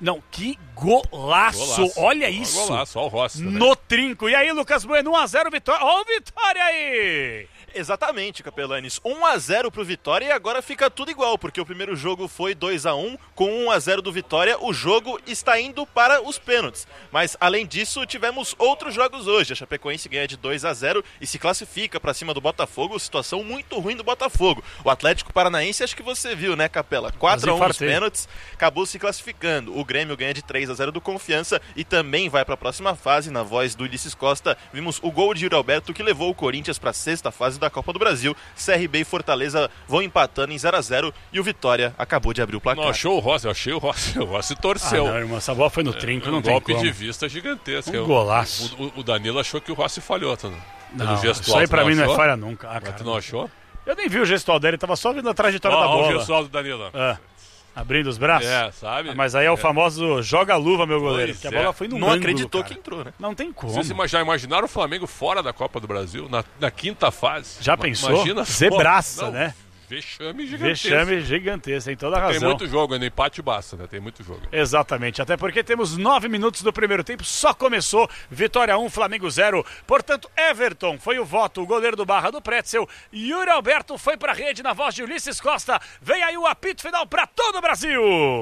Não, que golaço. Olha isso. Golaço, ó o Rossi. No trinco. E aí, Lucas Bueno, 1-0 Vitória. Ó o Vitória aí. Exatamente, Capelanes. 1-0 pro Vitória e agora fica tudo igual, porque o primeiro jogo foi 2-1, com 1-0 do Vitória, o jogo está indo para os pênaltis. Mas, além disso, tivemos outros jogos hoje. A Chapecoense ganha de 2-0 e se classifica para cima do Botafogo, situação muito ruim do Botafogo. O Atlético Paranaense, acho que você viu, né, Capela? 4-1 nos pênaltis, acabou se classificando. O Grêmio ganha de 3-0 do Confiança e também vai para a próxima fase. Na voz do Ulisses Costa, vimos o gol de Yuri Alberto, que levou o Corinthians para a sexta fase da Copa do Brasil. CRB e Fortaleza vão empatando em 0-0 e o Vitória acabou de abrir o placar. Não achou o Rossi? Eu achei o Rossi. O Rossi torceu. Não, irmão, essa bola foi no trinco, não tem golpe como. de vista gigantesco. Golaço. O Danilo achou que o Rossi falhou. Não, isso aí pra mim não é falha nunca. Mas tu não achou? Eu nem vi o gestual dele, tava só vendo a trajetória da bola. Olha o gestual do Danilo. Abrindo os braços? Sabe? Mas aí é o famoso joga-luva, meu goleiro. Que a bola foi no ângulo, acreditou cara. Que entrou, né? Não tem como. Vocês já imaginaram o Flamengo fora da Copa do Brasil? Na quinta fase? Já pensou? Imagina Zebraça, né? Vexame gigantesco. Tem toda a razão. Tem muito jogo, no empate basta, né? Tem muito jogo. Exatamente, até porque temos 9 minutos do primeiro tempo, só começou, Vitória 1, Flamengo 0. Portanto, Everton foi o voto, o goleiro do Barra do Pretzel. Yuri Alberto foi pra rede na voz de Ulisses Costa. Vem aí o apito final pra todo o Brasil.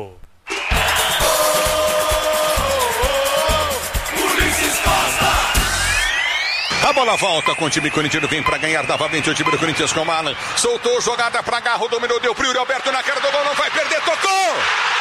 Ulisses Costa! A bola volta com o time corintiano, vem pra ganhar novamente o time do Corinthians com o Alan. Soltou, jogada pra Garro, dominou, deu pro Yuri Alberto na cara do gol, não vai perder, tocou!